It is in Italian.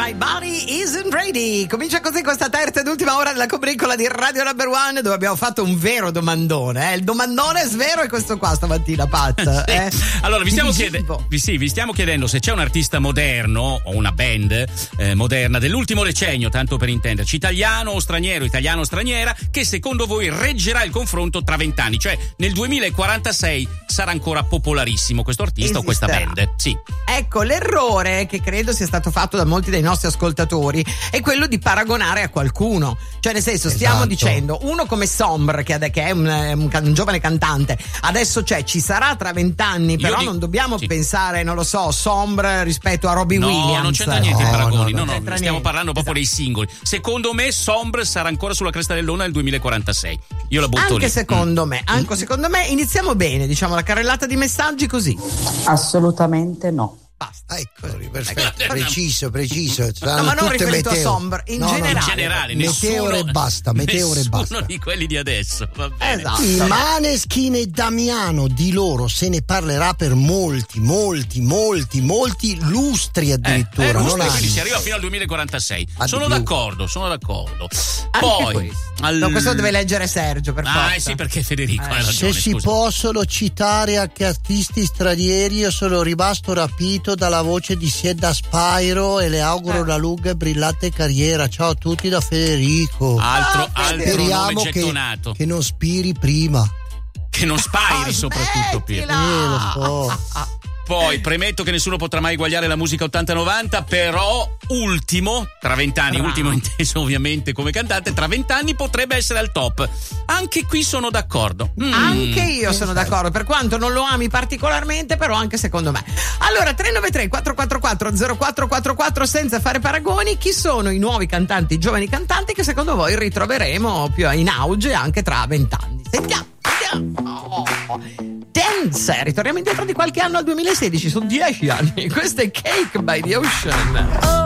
My Body Isn't Ready. Comincia così questa terza ed ultima ora della combricola di Radio Number One, dove abbiamo fatto un vero domandone. Il domandone svero è questo qua stamattina, Pat. Sì. Allora, vi stiamo chiedendo se c'è un artista moderno o una band moderna dell'ultimo decennio, tanto per intenderci, italiano o straniera, che secondo voi reggerà il confronto tra 20 anni, cioè nel 2046 sarà ancora popolarissimo questo artista o questa band. Sì. Ecco, l'errore che credo sia stato fatto da molti dei nostri ascoltatori è quello di paragonare a qualcuno. Cioè, nel senso, stiamo dicendo uno come Sombre, che è un giovane cantante, adesso ci sarà tra 20 anni, però non dobbiamo pensare, non lo so, Sombre rispetto a Robbie Williams. No, non c'entra niente i paragoni. No, stiamo niente. parlando proprio dei singoli. Secondo me Sombre sarà ancora sulla cresta dell'onda nel 2046. Io la butto lì. Secondo me, secondo me iniziamo bene, diciamo, la carrellata di messaggi così. Assolutamente no. Basta. Ecco, perfetto, preciso. No, ma non riferito a Sombre, in generale. Meteore e basta. Nessuno di quelli di adesso, va bene. Esatto. I Maneskin e Damiano, di loro se ne parlerà per molti lustri addirittura. Quindi si arriva fino al 2046. Sono d'accordo. Poi questo deve leggere Sergio, per forza. Sì, perché Federico ha ragione. Se si possono citare anche artisti stranieri, io sono rimasto rapito dalla voce di Sieda Spyro e le auguro una lunga e brillante carriera. Ciao a tutti da Federico. Altro speriamo nome gettonato. che non spiri prima. Che non spari soprattutto, Piero. Lo so. Poi premetto che nessuno potrà mai eguagliare la musica 80-90, però ultimo, tra 20 anni, ultimo inteso ovviamente come cantante, tra 20 anni potrebbe essere al top. Anche qui sono d'accordo. Anche io sono d'accordo, per quanto non lo ami particolarmente, però anche secondo me. Allora, 393-444-0444, senza fare paragoni, chi sono i nuovi cantanti, i giovani cantanti che secondo voi ritroveremo più in auge anche tra 20 anni? Sentiamo. Dance, ritorniamo indietro di qualche anno al 2016, sono 10 anni. Questo è Cake by the Ocean.